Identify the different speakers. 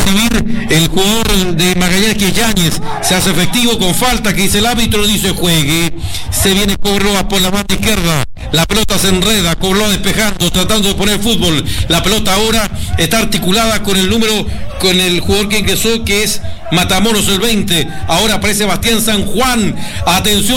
Speaker 1: recibir el jugador de Magallanes, que es Yáñez, se hace efectivo con falta, que dice el árbitro, dice juegue. Se viene Cobreloa por la banda izquierda, la pelota se enreda, Cobreloa despejando, tratando de poner fútbol. La pelota ahora está articulada con el jugador que ingresó, que es Matamoros, el 20. Ahora aparece Bastián San Juan. Atención.